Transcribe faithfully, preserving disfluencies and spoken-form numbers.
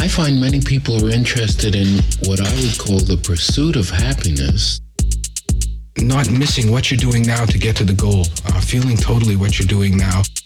I find many people are interested in what I would call the pursuit of happiness. Not missing what you're doing now to get to the goal. Uh, feeling totally what you're doing now.